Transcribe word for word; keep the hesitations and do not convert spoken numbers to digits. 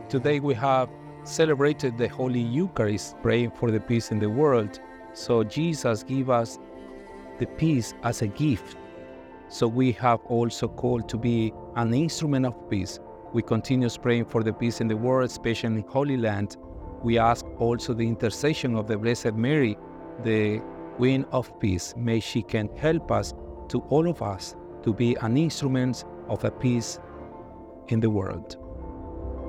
today we have celebrated the Holy Eucharist, praying for the peace in the world. So Jesus gave us the peace as a gift. So we have also called to be an instrument of peace. We continue praying for the peace in the world, especially in Holy Land. We ask also the intercession of the Blessed Mary, the Queen of Peace. May she can help us, to all of us, to be an instrument of a peace in the world.